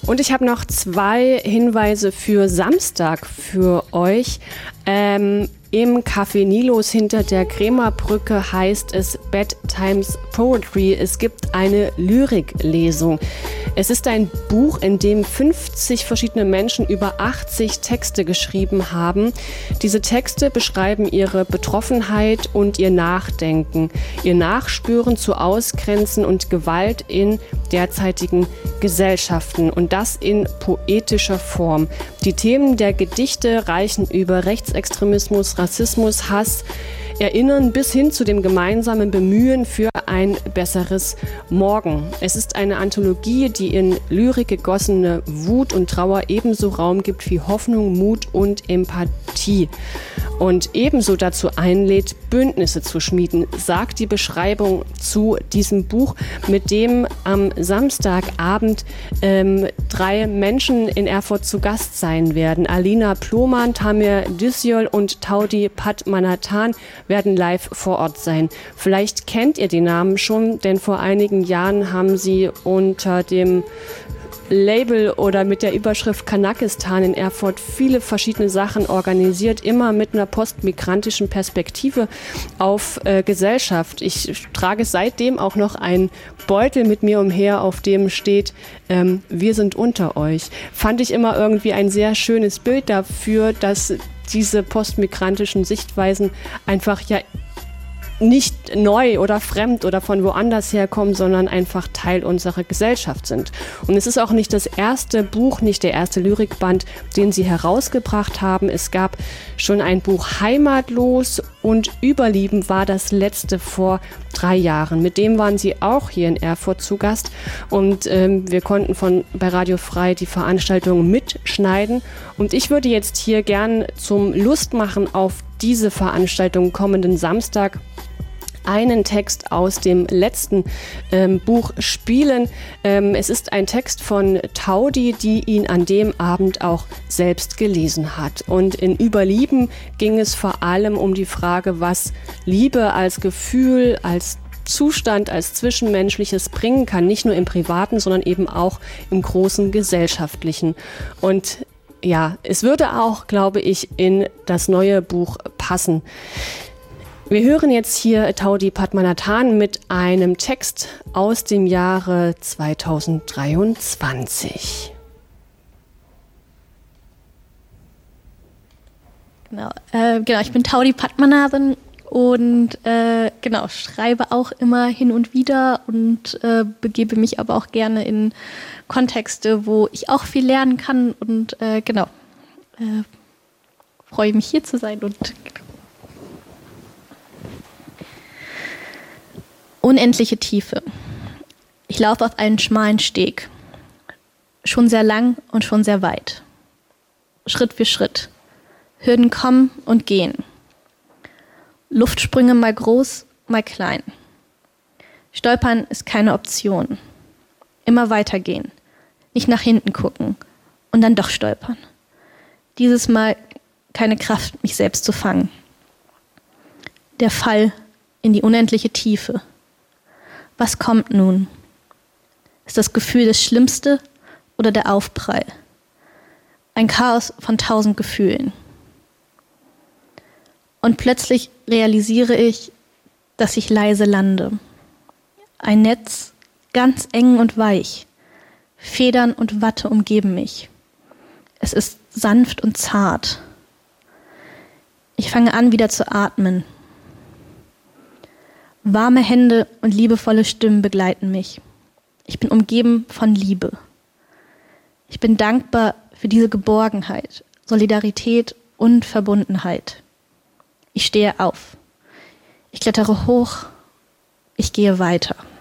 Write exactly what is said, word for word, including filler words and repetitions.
Und ich habe noch zwei Hinweise für Samstag für euch. Ähm, Im Café Nilos hinter der Krämerbrücke heißt es Bedtimes Poetry. Es gibt eine Lyriklesung. Es ist ein Buch, in dem fünfzig verschiedene Menschen über achtzig Texte geschrieben haben. Diese Texte beschreiben ihre Betroffenheit und ihr Nachdenken, ihr Nachspüren zu Ausgrenzen und Gewalt in derzeitigen Gesellschaften und das in poetischer Form. Die Themen der Gedichte reichen über Rechtsextremismus, Rassismus, Hass, erinnern bis hin zu dem gemeinsamen Bemühen für ein besseres Morgen. Es ist eine Anthologie, die in Lyrik gegossene Wut und Trauer ebenso Raum gibt wie Hoffnung, Mut und Empathie. Und ebenso dazu einlädt, Bündnisse zu schmieden, sagt die Beschreibung zu diesem Buch, mit dem am Samstagabend ähm, drei Menschen in Erfurt zu Gast sein werden. Alina Plohmann, Tamir Düsyol und Taudi Padmanathan werden live vor Ort sein. Vielleicht kennt ihr die Namen schon, denn vor einigen Jahren haben sie unter dem Label oder mit der Überschrift Kanakistan in Erfurt viele verschiedene Sachen organisiert, immer mit einer postmigrantischen Perspektive auf äh, Gesellschaft. Ich trage seitdem auch noch einen Beutel mit mir umher, auf dem steht, ähm, wir sind unter euch. Fand ich immer irgendwie ein sehr schönes Bild dafür, dass diese postmigrantischen Sichtweisen einfach ja nicht neu oder fremd oder von woanders herkommen, sondern einfach Teil unserer Gesellschaft sind. Und es ist auch nicht das erste Buch, nicht der erste Lyrikband, den sie herausgebracht haben. Es gab schon ein Buch Heimatlos und Überlieben war das letzte vor drei Jahren. Mit dem waren sie auch hier in Erfurt zu Gast und ähm, wir konnten von bei Radio Frei die Veranstaltung mitschneiden. Und ich würde jetzt hier gern zum Lustmachen auf diese Veranstaltung kommenden Samstag einen Text aus dem letzten ähm, Buch spielen. Ähm, es ist ein Text von Taudi, die ihn an dem Abend auch selbst gelesen hat. Und in Überlieben ging es vor allem um die Frage, was Liebe als Gefühl, als Zustand, als Zwischenmenschliches bringen kann, nicht nur im Privaten, sondern eben auch im großen Gesellschaftlichen. Und ja, es würde auch, glaube ich, in das neue Buch passen. Wir hören jetzt hier Taudi Padmanathan mit einem Text aus dem Jahre zweitausenddreiundzwanzig. Genau, äh, genau, ich bin Taudi Padmanathan und äh, genau, schreibe auch immer hin und wieder und äh, begebe mich aber auch gerne in Kontexte, wo ich auch viel lernen kann und äh, genau, äh, freue mich hier zu sein und unendliche Tiefe. Ich laufe auf einen schmalen Steg, schon sehr lang und schon sehr weit. Schritt für Schritt. Hürden kommen und gehen. Luftsprünge mal groß, mal klein. Stolpern ist keine Option. Immer weitergehen, nicht nach hinten gucken und dann doch stolpern. Dieses Mal keine Kraft, mich selbst zu fangen. Der Fall in die unendliche Tiefe. Was kommt nun? Ist das Gefühl das Schlimmste oder der Aufprall? Ein Chaos von tausend Gefühlen. Und plötzlich realisiere ich, dass ich leise lande. Ein Netz, ganz eng und weich. Federn und Watte umgeben mich. Es ist sanft und zart. Ich fange an, wieder zu atmen. Warme Hände und liebevolle Stimmen begleiten mich. Ich bin umgeben von Liebe. Ich bin dankbar für diese Geborgenheit, Solidarität und Verbundenheit. Ich stehe auf. Ich klettere hoch. Ich gehe weiter.